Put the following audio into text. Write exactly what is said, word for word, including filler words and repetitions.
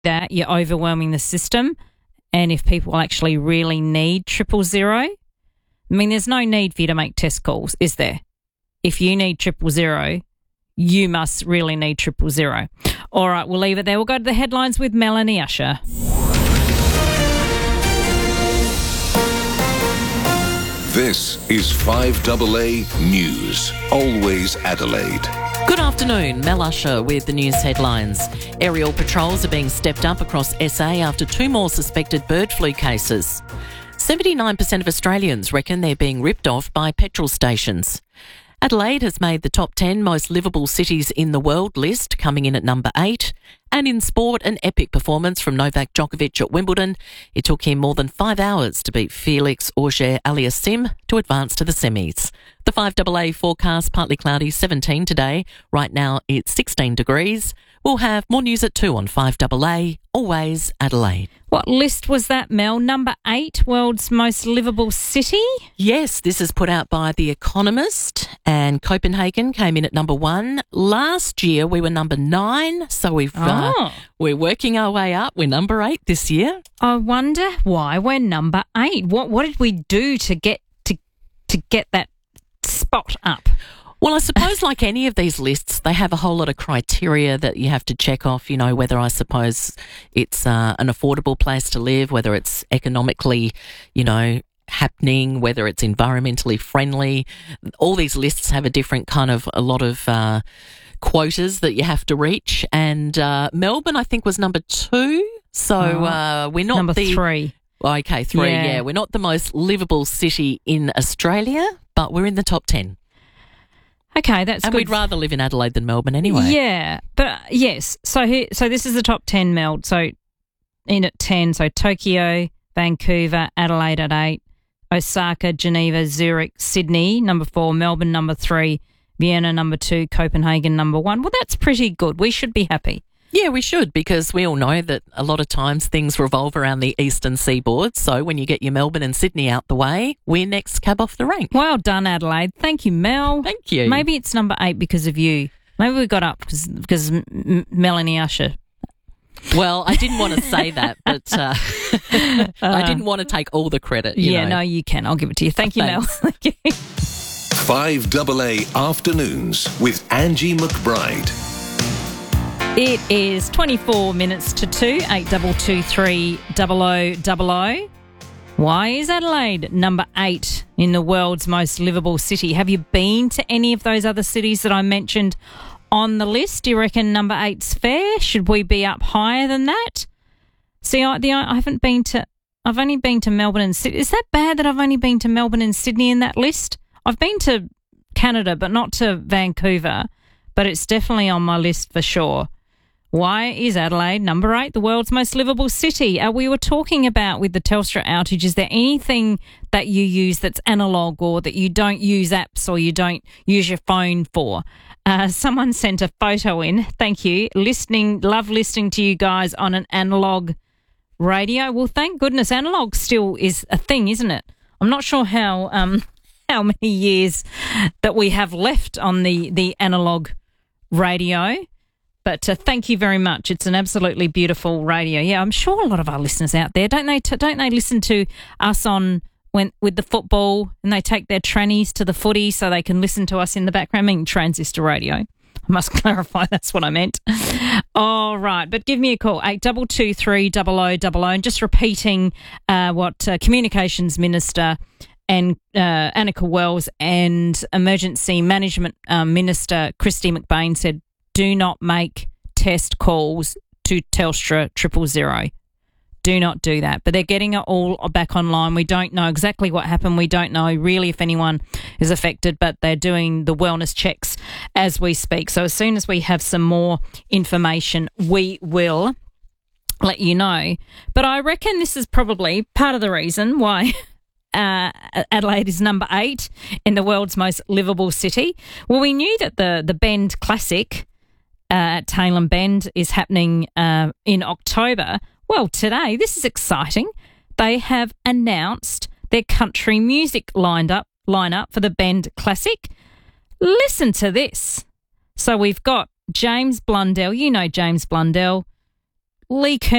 that, you're overwhelming the system. And if people actually really need triple zero, I mean, there's no need for you to make test calls, is there? If you need triple zero, you must really need triple zero. All right, we'll leave it there. We'll go to the headlines with Melanie Usher. This is five A A News, always Adelaide. Good afternoon, Mel Usher with the news headlines. Aerial patrols are being stepped up across S A after two more suspected bird flu cases. seventy-nine percent of Australians reckon they're being ripped off by petrol stations. Adelaide has made the top ten most livable cities in the world list, coming in at number eight. And in sport, an epic performance from Novak Djokovic at Wimbledon. It took him more than five hours to beat Felix Auger-Aliassime to advance to the semis. The five A A forecast, partly cloudy, seventeen today. Right now it's sixteen degrees. We'll have more news at two on five A A, always Adelaide. What list was that, Mel? Number eight, world's most livable city? Yes, this is put out by The Economist, and Copenhagen came in at number one. Last year we were number nine, so we've uh, Oh. we're working our way up. We're number eight this year. I wonder why we're number eight. What what did we do to get to to get that spot up? Well, I suppose like any of these lists, they have a whole lot of criteria that you have to check off, you know, whether I suppose it's uh, an affordable place to live, whether it's economically, you know, happening, whether it's environmentally friendly. All these lists have a different kind of, a lot of uh, quotas that you have to reach. And uh, Melbourne, I think, was number two. So Oh, uh, we're not number the... three. Okay, three, Yeah. yeah. We're not the most livable city in Australia, but we're in the top ten. Okay, that's And good. we'd rather live in Adelaide than Melbourne anyway. Yeah, but uh, yes. So here, so this is the top ten, Mel. So in at ten, so Tokyo, Vancouver, Adelaide at eight, Osaka, Geneva, Zurich, Sydney, number four, Melbourne, number three, Vienna, number two, Copenhagen, number one. Well, that's pretty good. We should be happy. Yeah, we should, because we all know that a lot of times things revolve around the eastern seaboard. So when you get your Melbourne and Sydney out the way, we're next cab off the rank. Well done, Adelaide. Thank you, Mel. Thank you. Maybe it's number eight because of you. Maybe we got up because because M- M- Melanie Usher. Well, I didn't want to say that, but uh, I didn't want to take all the credit. You Yeah, know. no, you can. I'll give it to you. Thank you, Mel. Thanks. Thank you. five A A Afternoons with Angie McBride. It is twenty-four minutes to two, eight double two three double o double o. Why is Adelaide number eight in the world's most livable city? Have you been to any of those other cities that I mentioned on the list? Do you reckon number eight's fair? Should we be up higher than that? See, I, the, I haven't been to, I've only been to Melbourne and Sydney. Is that bad that I've only been to Melbourne and Sydney in that list? I've been to Canada, but not to Vancouver, but it's definitely on my list for sure. Why is Adelaide number eight, the world's most livable city? Uh, we were talking about with the Telstra outage, is there anything that you use that's analogue or that you don't use apps or you don't use your phone for? Uh, someone sent a photo in. Thank you. Listening, love listening to you guys on an analogue radio. Well, thank goodness analogue still is a thing, isn't it? I'm not sure how um, how many years that we have left on the, the analogue radio. But uh, thank you very much. It's an absolutely beautiful radio. Yeah, I'm sure a lot of our listeners out there, don't they? T- don't they listen to us on when with the football, and they take their trannies to the footy so they can listen to us in the background? I mean, transistor radio. I must clarify that's what I meant. All right, but give me a call eight double two three double o double o, and just repeating uh, what uh, Communications Minister and uh, Annika Wells and Emergency Management uh, Minister Christy McBain said. Do not make test calls to Telstra triple zero. Do not do that. But they're getting it all back online. We don't know exactly what happened. We don't know really if anyone is affected, but they're doing the wellness checks as we speak. So as soon as we have some more information, we will let you know. But I reckon this is probably part of the reason why Uh, Adelaide is number eight in the world's most livable city. Well, we knew that the, the Bend Classic uh, at Tailem Bend is happening uh, in October. Well, today, this is exciting. They have announced their country music lined up lineup for the Bend Classic. Listen to this. So we've got James Blundell. You know James Blundell. Lee